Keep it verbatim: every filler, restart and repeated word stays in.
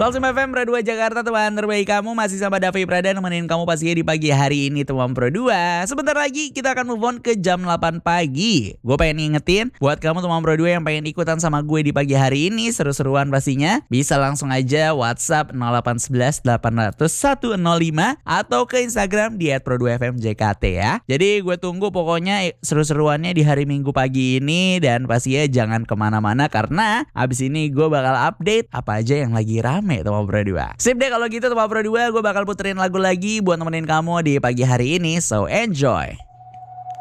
Salsim F M Pro dua Jakarta, teman terbaik kamu. Masih sama Davi Prada nemenin kamu pastinya di pagi hari ini teman Pro dua. Sebentar lagi kita akan move on ke jam delapan pagi. Gue pengen ngingetin buat kamu teman Pro dua yang pengen ikutan sama gue di pagi hari ini, seru-seruan pastinya, bisa langsung aja WhatsApp nol delapan satu satu delapan nol nol satu nol lima atau ke Instagram di et pro dua f m j k t ya. Jadi gue tunggu pokoknya seru-seruannya di hari Minggu pagi ini, dan pastinya jangan kemana-mana karena abis ini gue bakal update apa aja yang lagi rame teman Pro dua. Sip deh kalau gitu teman Pro dua, gue bakal puterin lagu lagi buat nemenin kamu di pagi hari ini, so enjoy.